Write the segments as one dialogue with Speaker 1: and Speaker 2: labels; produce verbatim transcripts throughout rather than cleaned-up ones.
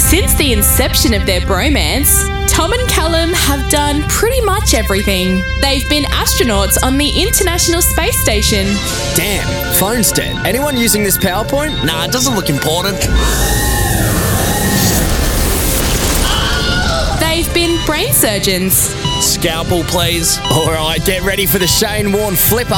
Speaker 1: Since the inception of their bromance, Tom and Callum have done pretty much everything. They've been astronauts on the International Space Station.
Speaker 2: Damn, phone's dead. Anyone using this PowerPoint?
Speaker 3: Nah, it doesn't look important.
Speaker 1: They've been brain surgeons.
Speaker 3: Scalpel, please.
Speaker 2: All right, get ready for the Shane Warne flipper.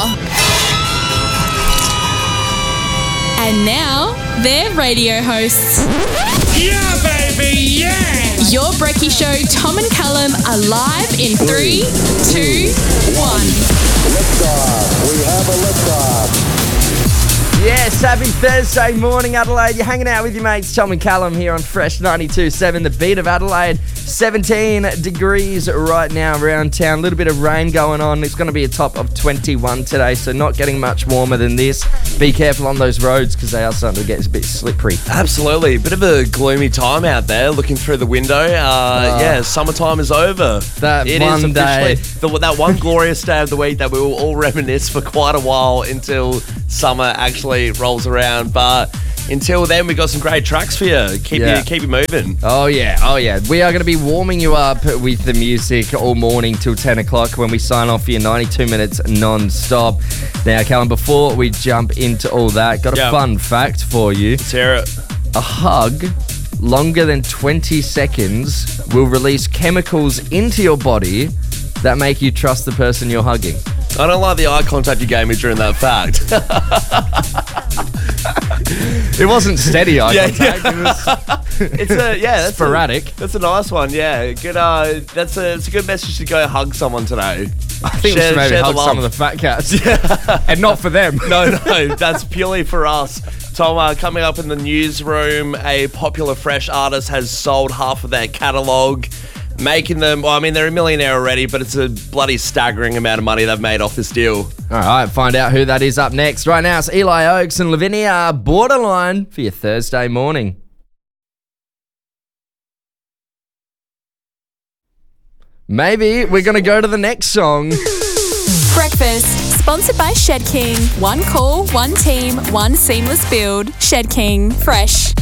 Speaker 1: And now, they're radio hosts.
Speaker 4: Yeah, baby, yeah!
Speaker 1: Your Brekkie Show, Tom and Callum, are live in three, two, one.
Speaker 5: Liftoff. We have a liftoff.
Speaker 6: Yes, happy Thursday morning, Adelaide. You're hanging out with your mates, Tom and Callum, here on Fresh ninety-two point seven, the beat of Adelaide. seventeen degrees right now around town. A little bit of rain going on. It's going to be a top of twenty-one today, so not getting much warmer than this. Be careful on those roads because they are starting to get a bit slippery.
Speaker 3: Absolutely. Bit of a gloomy time out there, looking through the window. Uh,
Speaker 6: Oh.
Speaker 3: yeah, summertime is over.
Speaker 6: That
Speaker 3: It
Speaker 6: one
Speaker 3: is
Speaker 6: day.
Speaker 3: officially the, that one glorious day of the week that we will all reminisce for quite a while until summer actually rolls around. But until then, we've got some great tracks for you. Keep
Speaker 6: Yeah.
Speaker 3: you keep you moving.
Speaker 6: Oh, yeah. Oh, yeah. We are going to be warming you up with the music all morning till ten o'clock when we sign off for your ninety-two minutes non-stop. Now, Callum, before we jump into all that, got a
Speaker 3: Yeah.
Speaker 6: fun fact for you.
Speaker 3: Let's hear it.
Speaker 6: A hug longer than twenty seconds will release chemicals into your body that make you trust the person you're hugging.
Speaker 3: I don't like the eye contact you gave me during that fact.
Speaker 6: It wasn't steady eye
Speaker 3: Yeah,
Speaker 6: contact. It was
Speaker 3: It's a yeah, that's
Speaker 6: sporadic.
Speaker 3: A, that's a nice one. Yeah, good. Uh, that's a it's a good message to go hug someone today.
Speaker 6: I think we
Speaker 3: Share-
Speaker 6: should maybe
Speaker 3: share the
Speaker 6: hug some
Speaker 3: love.
Speaker 6: of the fat cats. And not for them.
Speaker 3: No, no, that's purely for us. Tom, uh, coming up in the newsroom, a popular fresh artist has sold half of their catalogue, making them, well, I mean, they're a millionaire already, but it's a bloody staggering amount of money they've made off this deal.
Speaker 6: All right, find out who that is up next. Right now, it's Eli Oakes and Lavinia Borderline for your Thursday morning. Maybe we're going to go to the next song.
Speaker 1: Breakfast, sponsored by Shed King. One call, one team, one seamless build. Shed King, fresh.